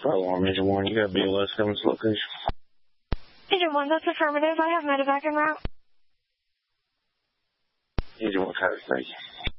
Bravo on Agent 1, you got BLS coming to location. Agent 1, that's affirmative. I have medevac en route. Agent 1, thank you.